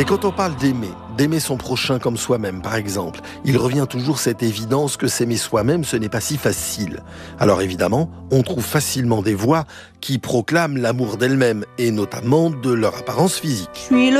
Et quand on parle d'aimer son prochain comme soi-même par exemple, il revient toujours cette évidence que s'aimer soi-même, ce n'est pas si facile. Alors évidemment, on trouve facilement des voix qui proclament l'amour d'elles-mêmes, et notamment de leur apparence physique. Je suis le